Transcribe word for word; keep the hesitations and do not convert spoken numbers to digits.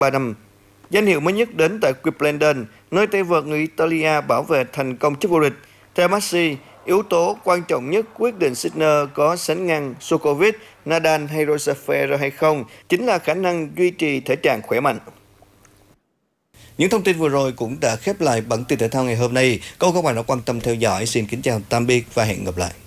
ba năm. Danh hiệu mới nhất đến tại Wimbledon, nơi tay vợt người Italia bảo vệ thành công chức vô địch. Theo Maxi, yếu tố quan trọng nhất quyết định Sinner có sánh ngang Djokovic, Nadal hay Roger Federer hay không chính là khả năng duy trì thể trạng khỏe mạnh. Những thông tin vừa rồi cũng đã khép lại bản tin thể thao ngày hôm nay. Cảm ơn các bạn đã quan tâm theo dõi. Xin kính chào tạm biệt và hẹn gặp lại.